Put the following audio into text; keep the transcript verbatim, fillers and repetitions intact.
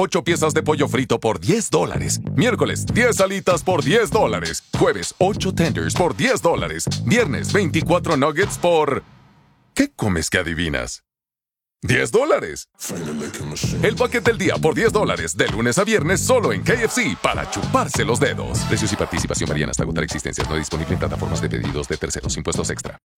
ocho piezas de pollo frito por diez dólares. Miércoles, diez alitas por diez dólares. Jueves, ocho tenders por diez dólares. Viernes, veinticuatro nuggets por... ¿Qué comes que adivinas? ¡diez dólares! El paquete del día por diez dólares, de lunes a viernes, solo en K F C, para chuparse los dedos. Precios y participación varían hasta agotar existencias. No disponible en plataformas de pedidos de terceros. Impuestos extra.